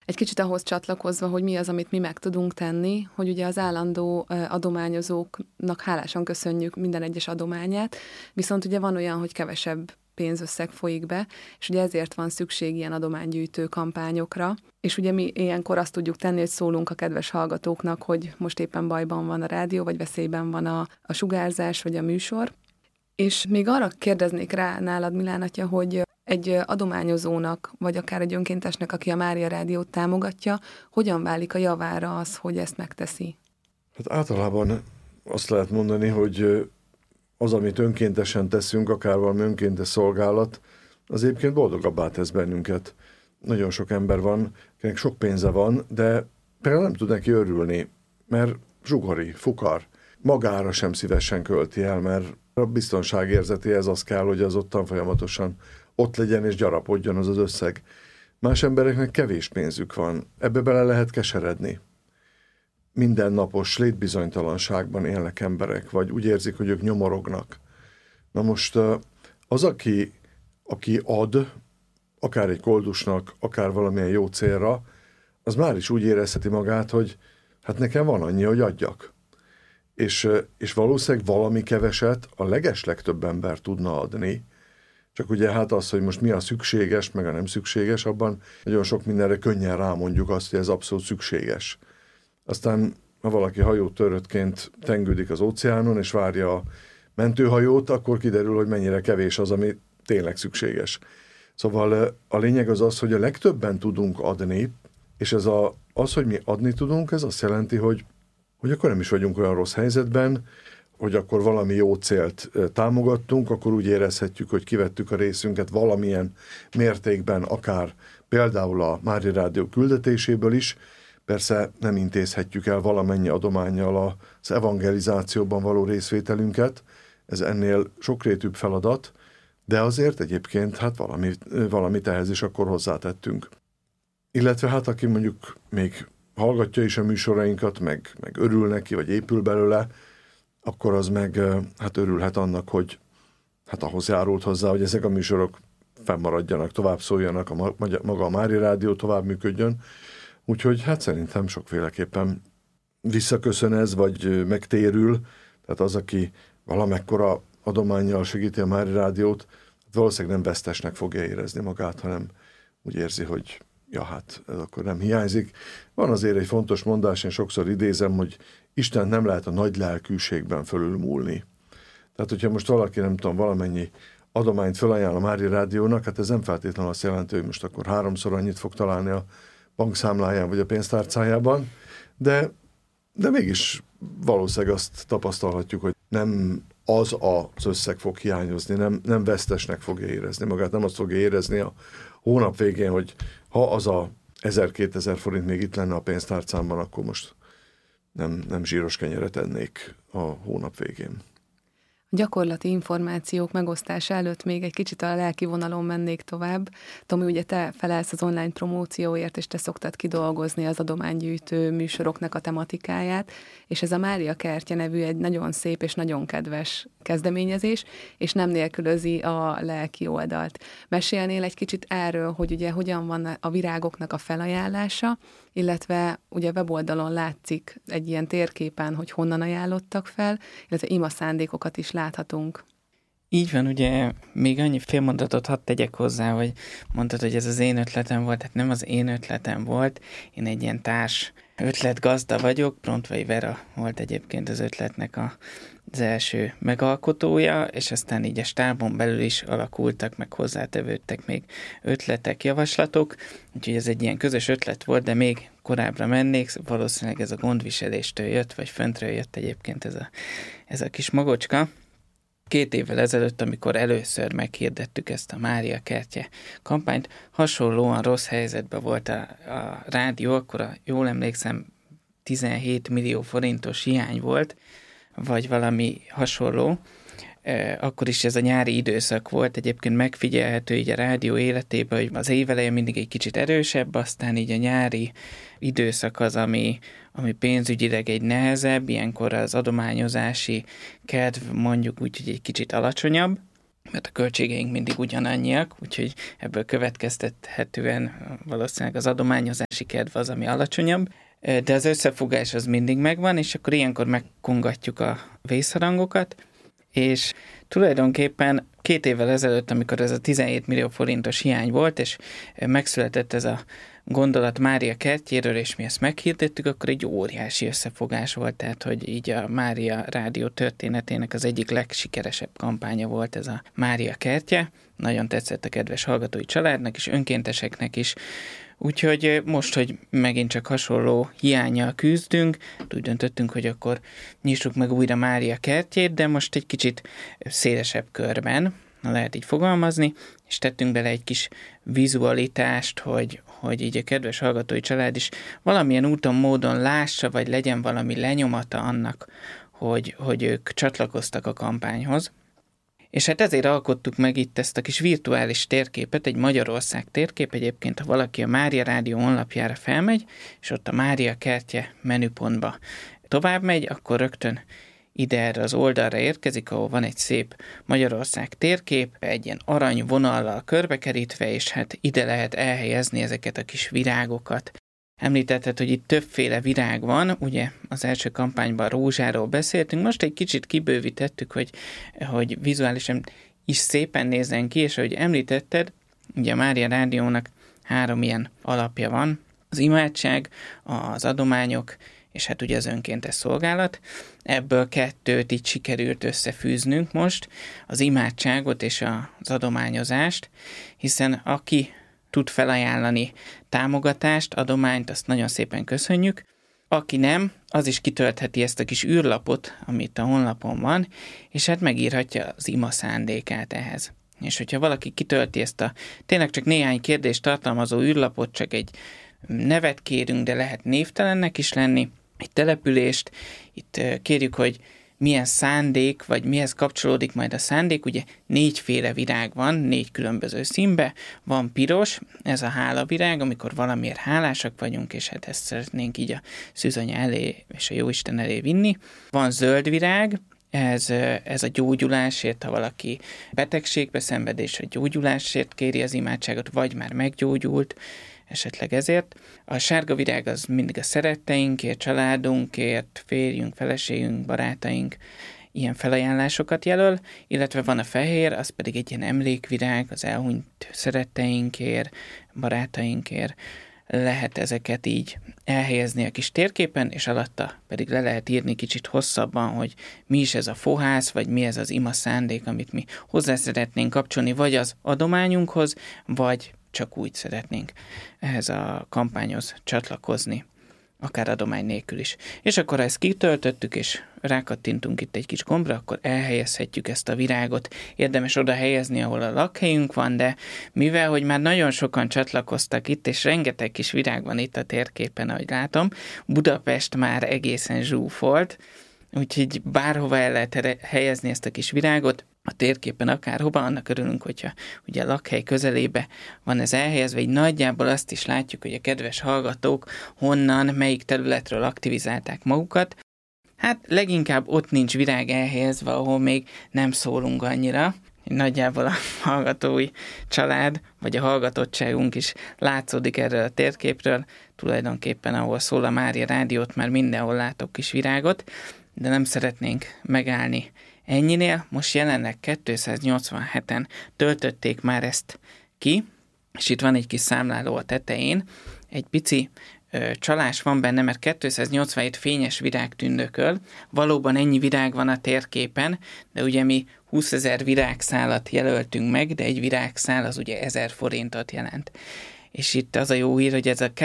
Egy kicsit ahhoz csatlakozva, hogy mi az, amit mi meg tudunk tenni, hogy ugye az állandó adományozóknak hálásan köszönjük minden egyes adományát, viszont ugye van olyan, hogy kevesebb pénzösszeg folyik be, és ugye ezért van szükség ilyen adománygyűjtő kampányokra, és ugye mi ilyenkor azt tudjuk tenni, hogy szólunk a kedves hallgatóknak, hogy most éppen bajban van a rádió, vagy veszélyben van a sugárzás, vagy a műsor. És még arra kérdeznék rá nálad, Milán atya, hogy egy adományozónak, vagy akár egy önkéntesnek, aki a Mária Rádiót támogatja, hogyan válik a javára az, hogy ezt megteszi? Hát általában azt lehet mondani, hogy az, amit önkéntesen teszünk, akár valami önkéntes szolgálat, az egyébként boldogabbá tesz bennünket. Nagyon sok ember van, akinek sok pénze van, de például nem tud neki örülni, mert zsugori, fukar, magára sem szívesen költi el, mert a biztonságérzetéhez az kell, hogy az ottan folyamatosan ott legyen és gyarapodjon az az összeg. Más embereknek kevés pénzük van, ebbe bele lehet keseredni. Mindennapos létbizonytalanságban élnek emberek, vagy úgy érzik, hogy ők nyomorognak. Na most az, aki ad, akár egy koldusnak, akár valamilyen jó célra, az már is úgy érezheti magát, hogy hát nekem van annyi, hogy adjak. És valószínűleg valami keveset a legeslegtöbb ember tudna adni, csak ugye hát az, hogy most mi a szükséges, meg a nem szükséges, abban nagyon sok mindenre könnyen rámondjuk azt, hogy ez abszolút szükséges. Aztán, ha valaki hajótöröttként tengődik az óceánon, és várja a mentőhajót, akkor kiderül, hogy mennyire kevés az, ami tényleg szükséges. Szóval a lényeg az, hogy a legtöbben tudunk adni, és az, hogy mi adni tudunk, ez azt jelenti, hogy akkor nem is vagyunk olyan rossz helyzetben, hogy akkor valami jó célt támogattunk, akkor úgy érezhetjük, hogy kivettük a részünket valamilyen mértékben, akár például a Mária Rádió küldetéséből is. Persze nem intézhetjük el valamennyi adománnyal az evangelizációban való részvételünket, ez ennél sokrétűbb feladat, de azért egyébként hát valamit ehhez is akkor hozzátettünk. Illetve hát aki mondjuk még hallgatja is a műsorainkat, meg örül neki, vagy épül belőle, akkor az meg hát örülhet annak, hogy hát ahhoz járult hozzá, hogy ezek a műsorok fennmaradjanak, tovább szóljanak, maga a Mária Rádió tovább működjön. Úgyhogy hát szerintem sokféleképpen visszaköszön ez, vagy megtérül. Tehát az, aki valamekkora adománnyal segíti a Mária Rádiót, valószínűleg nem vesztesnek fogja érezni magát, hanem úgy érzi, hogy ja, hát ez akkor nem hiányzik. Van azért egy fontos mondás, én sokszor idézem, hogy Isten nem lehet a nagy lelkűségben fölülmúlni. Tehát, hogyha most valaki, nem tudom, valamennyi adományt felajánl a Mária Rádiónak, hát ez nem feltétlenül azt jelenti, hogy most akkor 3-szor annyit fog találni a bankszámláján vagy a pénztárcájában, de mégis valószínűleg azt tapasztalhatjuk, hogy nem az összeg fog hiányozni, nem vesztesnek fogja érezni magát, nem azt fogja érezni a hónap végén, hogy ha az a 1000-2000 forint még itt lenne a pénztárcámban, akkor most nem zsíros kenyeret ennék a hónap végén. A gyakorlati információk megosztása előtt még egy kicsit a lelki vonalon mennék tovább. Tomi, ugye te felelsz az online promócióért, és te szoktad kidolgozni az adománygyűjtő műsoroknak a tematikáját, és ez a Mária Kertje nevű egy nagyon szép és nagyon kedves kezdeményezés, és nem nélkülözi a lelki oldalt. Mesélnél egy kicsit erről, hogy ugye hogyan van a virágoknak a felajánlása, illetve ugye a weboldalon látszik egy ilyen térképen, hogy honnan ajánlottak fel, illetve ima szándékokat is láthatunk. Így van, ugye még annyi félmondatot hadd tegyek hozzá, hogy mondtad, hogy ez az én ötletem volt, hát nem az én ötletem volt, én egy ilyen társ ötletgazda vagyok, Brontvai Vera volt egyébként az ötletnek az első megalkotója, és aztán így a stábon belül is alakultak, meg hozzátevődtek még ötletek, javaslatok, úgyhogy ez egy ilyen közös ötlet volt, de még korábbra mennék, valószínűleg ez a gondviseléstől jött, vagy föntről jött egyébként ez a kis magocska. 2 évvel ezelőtt, amikor először meghirdettük ezt a Mária Kertje kampányt, hasonlóan rossz helyzetben volt a rádió, akkor jól emlékszem 17 millió forintos hiány volt, vagy valami hasonló. Akkor is ez a nyári időszak volt, egyébként megfigyelhető így a rádió életében, hogy az éveleje mindig egy kicsit erősebb, aztán így a nyári időszak az, ami pénzügyileg egy nehezebb, ilyenkor az adományozási kedv mondjuk úgy, hogy egy kicsit alacsonyabb, mert a költségeink mindig ugyanannyiak, úgyhogy ebből következtethetően valószínűleg az adományozási kedv az, ami alacsonyabb, de az összefogás az mindig megvan, és akkor ilyenkor megkongatjuk a vészharangokat, és tulajdonképpen 2 évvel ezelőtt, amikor ez a 17 millió forintos hiány volt, és megszületett ez a gondolat Mária kertjéről, és mi ezt meghirdettük, akkor egy óriási összefogás volt, tehát hogy így a Mária Rádió történetének az egyik legsikeresebb kampánya volt ez a Mária kertje. Nagyon tetszett a kedves hallgatói családnak és önkénteseknek is. Úgyhogy most, hogy megint csak hasonló hiánnyal küzdünk, úgy döntöttünk, hogy akkor nyissuk meg újra Mária kertjét, de most egy kicsit szélesebb körben, lehet így fogalmazni, és tettünk bele egy kis vizualitást, hogy így a kedves hallgatói család is valamilyen úton, módon lássa, vagy legyen valami lenyomata annak, hogy ők csatlakoztak a kampányhoz. És hát ezért alkottuk meg itt ezt a kis virtuális térképet, egy Magyarország térkép, egyébként ha valaki a Mária Rádió honlapjára felmegy, és ott a Mária kertje menüpontba tovább megy, akkor rögtön ide erre az oldalra érkezik, ahol van egy szép Magyarország térkép, egy ilyen arany vonallal körbekerítve, és hát ide lehet elhelyezni ezeket a kis virágokat. Említetted, hogy itt többféle virág van, ugye az első kampányban rózsáról beszéltünk, most egy kicsit kibővítettük, hogy vizuálisan is szépen nézzen ki, és ahogy említetted, ugye a Mária Rádiónak 3 ilyen alapja van, az imádság, az adományok, és hát ugye az önkéntes szolgálat. Ebből 2 így sikerült összefűznünk most, az imádságot és az adományozást, hiszen aki tud felajánlani támogatást, adományt, azt nagyon szépen köszönjük. Aki nem, az is kitöltheti ezt a kis űrlapot, amit a honlapon van, és hát megírhatja az ima szándékát ehhez. És hogyha valaki kitölti ezt a tényleg csak néhány kérdést tartalmazó űrlapot, csak egy nevet kérünk, de lehet névtelennek is lenni, egy települést, itt kérjük, hogy milyen szándék, vagy mihez kapcsolódik majd a szándék, ugye 4 féle virág van, 4 különböző színbe, van piros, ez a hálavirág, amikor valamiért hálásak vagyunk, és hát ezt szeretnénk így a szűzanya elé és a Jóisten elé vinni. Van zöld virág, ez a gyógyulásért, ha valaki betegségbe szenved, és a gyógyulásért kéri az imádságot, vagy már meggyógyult, esetleg ezért. A sárga virág az mindig a szeretteinkért, családunkért, férjünk, feleségünk, barátaink, ilyen felajánlásokat jelöl, illetve van a fehér, az pedig egy ilyen emlékvirág, az elhunyt szeretteinkért, barátainkért. Lehet ezeket így elhelyezni a kis térképen, és alatta pedig le lehet írni kicsit hosszabban, hogy mi is ez a fohász, vagy mi ez az ima szándék, amit mi hozzá szeretnénk kapcsolni, vagy az adományunkhoz, vagy csak úgy szeretnénk ehhez a kampányhoz csatlakozni, akár adomány nélkül is. És akkor, ha ezt kitöltöttük, és rákattintunk itt egy kis gombra, akkor elhelyezhetjük ezt a virágot. Érdemes oda helyezni, ahol a lakhelyünk van, de mivel, hogy már nagyon sokan csatlakoztak itt, és rengeteg kis virág van itt a térképen, ahogy látom, Budapest már egészen zsúfolt, úgyhogy bárhova el lehet helyezni ezt a kis virágot, a térképen akárhova, annak örülünk, hogyha ugye a lakhely közelébe van ez elhelyezve, így nagyjából azt is látjuk, hogy a kedves hallgatók honnan, melyik területről aktivizálták magukat. Hát leginkább ott nincs virág elhelyezve, ahol még nem szólunk annyira. Nagyjából a hallgatói család, vagy a hallgatottságunk is látszódik erről a térképről. Tulajdonképpen, ahol szól a Mária Rádiót, már mindenhol látok kis virágot, de nem szeretnénk megállni ennyinél. Most jelenleg 287-en töltötték már ezt ki, és itt van egy kis számláló a tetején. Egy pici csalás van benne, mert 287 fényes virág tündököl. Valóban ennyi virág van a térképen, de ugye mi 20 000 virágszálat jelöltünk meg, de egy virágszál az ugye 1000 forintot jelent. És itt az a jó hír, hogy ez a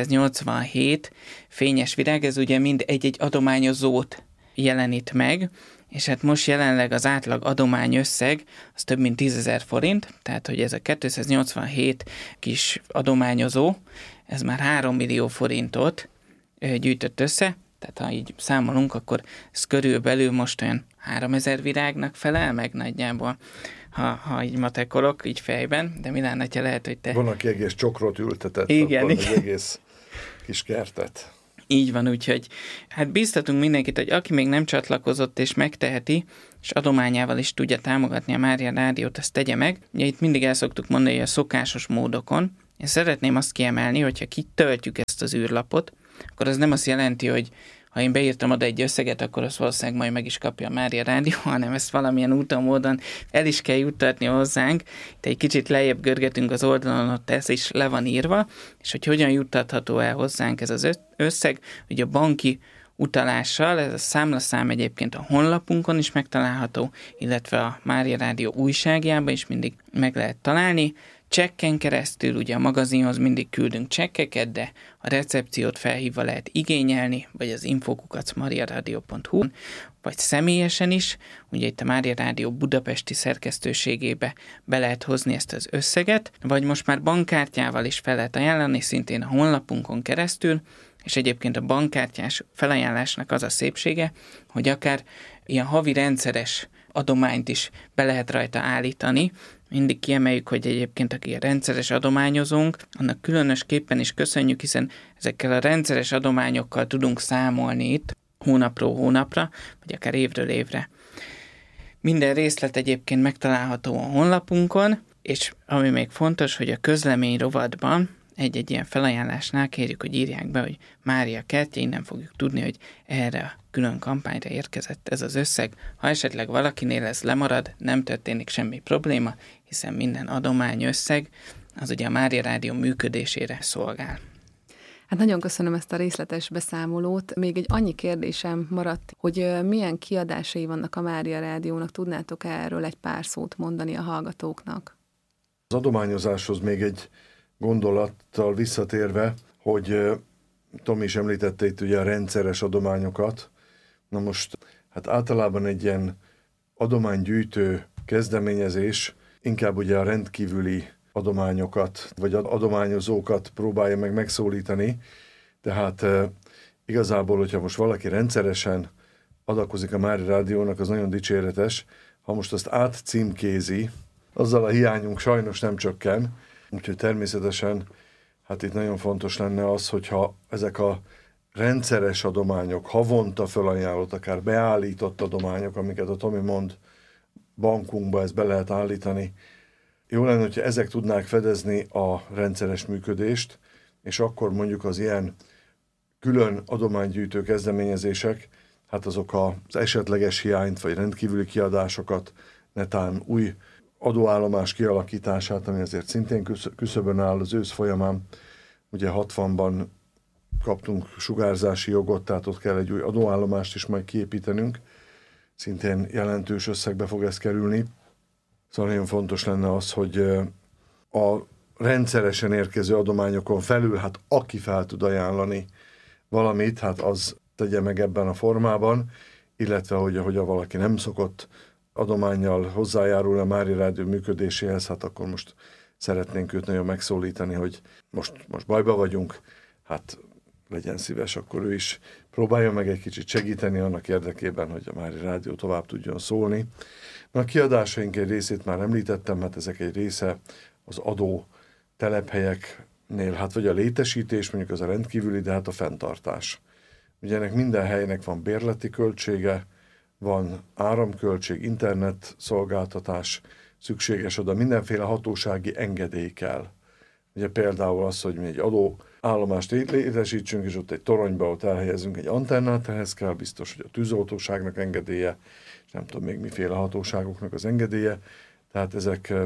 287 fényes virág, ez ugye mind egy-egy adományozót jelenít meg, és hát most jelenleg az átlag adományösszeg az több mint 10 000 forint, tehát hogy ez a 287 kis adományozó, ez már 3 millió forintot gyűjtött össze, tehát ha így számolunk, akkor ez körülbelül most olyan 3000 virágnak felel meg nagyjából, ha így matekolok, így fejben, de Milán atya lehet, hogy te... Van, aki egész csokrot ültetett, igen, akkor egy egész kis kertet. Így van, úgyhogy hát bíztatunk mindenkit, hogy aki még nem csatlakozott és megteheti, és adományával is tudja támogatni a Mária Rádiót, ezt tegye meg. Ugye itt mindig el szoktuk mondani, hogy a szokásos módokon. Én szeretném azt kiemelni, hogyha kitöltjük ezt az űrlapot, akkor az nem azt jelenti, hogy ha én beírtam oda egy összeget, akkor azt valószínűleg majd meg is kapja a Mária Rádió, hanem ezt valamilyen úton, módon el is kell juttatni hozzánk. Itt egy kicsit lejjebb görgetünk az oldalon, ott ez is le van írva, és hogy hogyan juttatható el hozzánk ez az összeg, ugye a banki utalással, ez a számlaszám egyébként a honlapunkon is megtalálható, illetve a Mária Rádió újságjában is mindig meg lehet találni. Csekken keresztül, ugye a magazinhoz mindig küldünk csekkeket, de a recepciót felhívva lehet igényelni, vagy az info@mariaradio.hu, vagy személyesen is. Ugye itt a Mária Rádió budapesti szerkesztőségébe be lehet hozni ezt az összeget, vagy most már bankkártyával is fel lehet ajánlani, szintén a honlapunkon keresztül, és egyébként a bankkártyás felajánlásnak az a szépsége, hogy akár ilyen havi rendszeres adományt is be lehet rajta állítani. Mindig kiemeljük, hogy egyébként aki rendszeres adományozónk, annak különösképpen is köszönjük, hiszen ezekkel a rendszeres adományokkal tudunk számolni itt hónapról hónapra, vagy akár évről évre. Minden részlet egyébként megtalálható a honlapunkon, és ami még fontos, hogy a közlemény rovatban egy-egy ilyen felajánlásnál kérjük, hogy írják be, hogy Mária kertje, innen fogjuk tudni, hogy erre a külön kampányra érkezett ez az összeg. Ha esetleg valakinél ez lemarad, nem történik semmi probléma, hiszen minden adományösszeg az ugye a Mária Rádió működésére szolgál. Hát nagyon köszönöm ezt a részletes beszámolót. Még egy annyi kérdésem maradt, hogy milyen kiadásai vannak a Mária Rádiónak, tudnátok erről egy pár szót mondani a hallgatóknak? Az adományozáshoz még egy gondolattal visszatérve, hogy Tomi is említette itt ugye a rendszeres adományokat. Na most, hát általában egy ilyen adománygyűjtő kezdeményezés inkább ugye a rendkívüli adományokat, vagy adományozókat próbálja meg megszólítani. Tehát igazából, hogyha most valaki rendszeresen adakozik a Mária Rádiónak, az nagyon dicséretes. Ha most azt átcímkézi, azzal a hiányunk sajnos nem csökken. Úgyhogy természetesen, hát itt nagyon fontos lenne az, hogyha ezek a rendszeres adományok, havonta felajánlott, akár beállított adományok, amiket a Tomi mond, bankunkba ezt be lehet állítani. Jó lenne, hogyha ezek tudnák fedezni a rendszeres működést, és akkor mondjuk az ilyen külön adománygyűjtő kezdeményezések, hát azok az esetleges hiányt, vagy rendkívüli kiadásokat, netán új adóállomás kialakítását, ami azért szintén küszöbön áll az ősz folyamán. Ugye 60-ban kaptunk sugárzási jogot, tehát ott kell egy új adóállomást is majd kiépítenünk. Szintén jelentős összegbe fog ez kerülni. Szóval nagyon fontos lenne az, hogy a rendszeresen érkező adományokon felül, hát aki fel tud ajánlani valamit, hát az tegye meg ebben a formában, illetve hogy a valaki nem szokott adománnyal hozzájárul a Mária Rádió működéséhez, hát akkor most szeretnénk őt nagyon megszólítani, hogy most bajba vagyunk, hát legyen szíves, akkor ő is próbálja meg egy kicsit segíteni annak érdekében, hogy a Mária Rádió tovább tudjon szólni. Na, a kiadásaink egy részét már említettem, hát ezek egy része az adó telephelyeknél, hát vagy a létesítés, mondjuk az a rendkívüli, de hát a fenntartás. Ugye ennek minden helynek van bérleti költsége, van áramköltség, internet szolgáltatás, szükséges oda mindenféle hatósági engedély kell. Ugye például az, hogy mi egy adóállomást létesítsünk, és ott egy toronyba ott elhelyezünk egy antennát, ehhez kell biztos, hogy a tűzoltóságnak engedélye, és nem tudom még miféle hatóságoknak az engedélye, tehát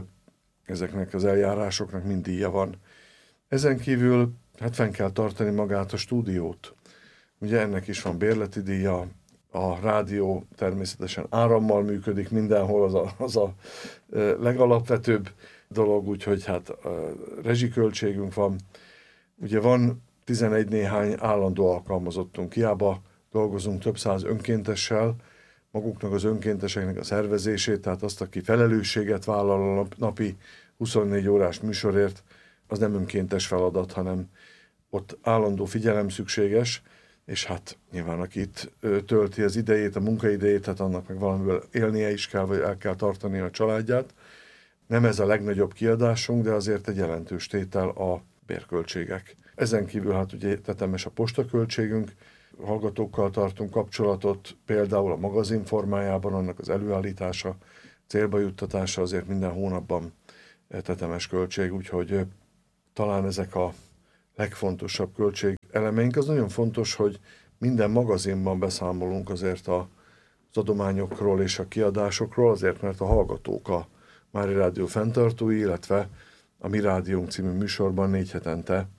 ezeknek az eljárásoknak mind díja van. Ezen kívül hát fenn kell tartani magát a stúdiót. Ugye ennek is van bérleti díja, a rádió természetesen árammal működik mindenhol, az a legalapvetőbb dolog, úgyhogy hát rezsiköltségünk van. Ugye van 11 néhány állandó alkalmazottunk, hiába dolgozunk több száz önkéntessel, maguknak az önkénteseknek a szervezését, tehát azt, aki felelősséget vállal a napi 24 órás műsorért, az nem önkéntes feladat, hanem ott állandó figyelem szükséges, és hát nyilván aki itt tölti az idejét, a munkaidejét, hát annak meg valamivel élnie is kell, vagy el kell tartani a családját. Nem ez a legnagyobb kiadásunk, de azért egy jelentős tétel a bérköltségek. Ezen kívül hát ugye tetemes a postaköltségünk, hallgatókkal tartunk kapcsolatot, például a magazin formájában, annak az előállítása, célba juttatása azért minden hónapban tetemes költség, úgyhogy talán ezek a legfontosabb költségelemeink. Az nagyon fontos, hogy minden magazinban beszámolunk azért az adományokról és a kiadásokról, azért mert a hallgatók a Mária Rádió fenntartói, illetve a Mi Rádiónk című műsorban 4 hetente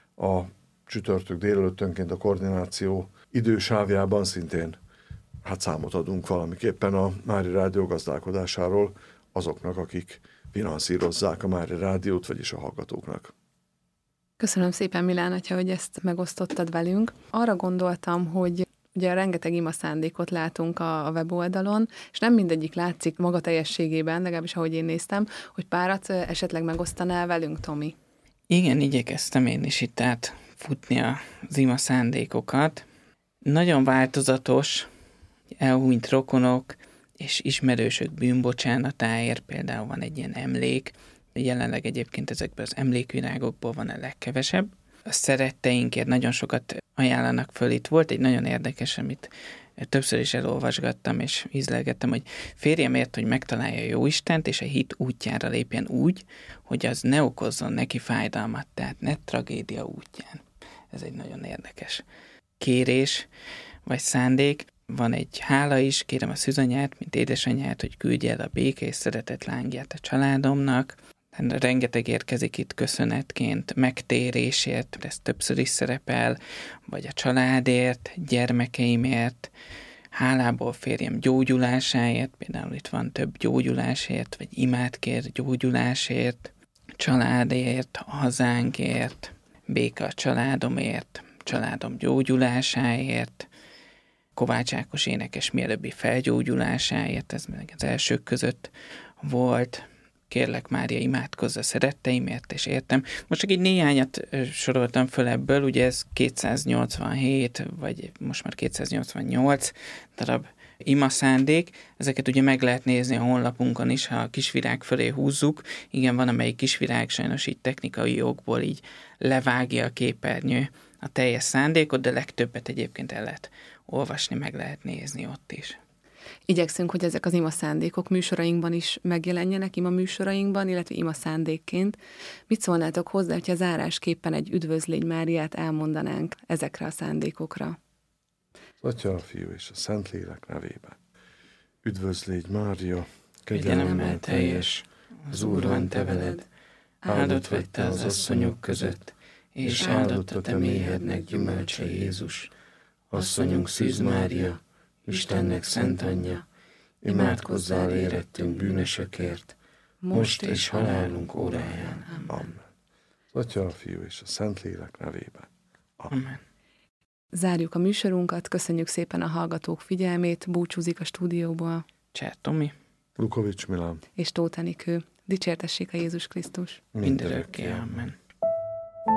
a csütörtök délelőttönként a koordináció idősávjában szintén számot adunk valamiképpen a Mária Rádió gazdálkodásáról azoknak, akik finanszírozzák a Mária Rádiót, vagyis a hallgatóknak. Köszönöm szépen, Milán atya, hogy ezt megosztottad velünk. Arra gondoltam, hogy ugye rengeteg ima szándékot látunk a weboldalon, és nem mindegyik látszik maga teljességében, legalábbis ahogy én néztem, hogy párat esetleg megosztanál velünk, Tomi. Igen, igyekeztem én is itt átfutni az ima szándékokat. Nagyon változatos, elhunyt rokonok és ismerősök bűnbocsánatáért például van egy ilyen emlék. Jelenleg egyébként ezekben az emlékvirágokból van a legkevesebb. A szeretteinkért nagyon sokat ajánlanak föl. Itt volt egy nagyon érdekes, amit többször is elolvasgattam, és ízlelgettem, hogy férjemért, hogy megtalálja Jóistent, és a hit útjára lépjen úgy, hogy az ne okozzon neki fájdalmat, tehát ne tragédia útján. Ez egy nagyon érdekes kérés, vagy szándék. Van egy hála is, kérem a szűzanyát, mint édesanyját, hogy küldje el a béke és szeretet lángját a családomnak. Rengeteg érkezik itt köszönetként, megtérésért, ez többször is szerepel, vagy a családért, gyermekeimért, hálából férjem gyógyulásáért, például itt van több gyógyulásért, vagy imát kér gyógyulásért, családért, hazánkért, béke a családomért, családom gyógyulásáért, Kovács Ákos énekes mielőbbi felgyógyulásáért, ez meg az elsők között volt. Kérlek, Mária, imádkozz a szeretteimért, és értem. Most csak így néhányat soroltam föl ebből, ugye ez 287, vagy most már 288 darab ima szándék. Ezeket ugye meg lehet nézni a honlapunkon is, ha a kisvirág fölé húzzuk. Igen, van amelyik kisvirág sajnos így technikai okból így levágja a képernyő a teljes szándékot, de legtöbbet egyébként el lehet olvasni, meg lehet nézni ott is. Igyekszünk, hogy ezek az ima szándékok műsorainkban is megjelenjenek, ima műsorainkban, illetve ima szándékként. Mit szólnátok hozzá, hogyha zárásképpen egy Üdvözlégy Máriát elmondanánk ezekre a szándékokra? Az Atya, a Fiú és a Szentlélek nevében. Üdvözlégy Mária, kegyelemmel teljes, az Úr van te veled, áldott vagy te az asszonyok között, és áldott a te méhednek gyümölcse Jézus. Asszonyunk Szűz Mária, Istennek szent anyja, imádkozzál érettünk bűnösökért, most és halálunk óráján. Amen. Az Atya, a Fiú és a Szentlélek nevében. Amen. Zárjuk a műsorunkat, köszönjük szépen a hallgatók figyelmét, búcsúzik a stúdióból Cser Tomi, Lukovics Milán és Tóth Enikő. Dicsértessék a Jézus Krisztus! mindörökké. Amen.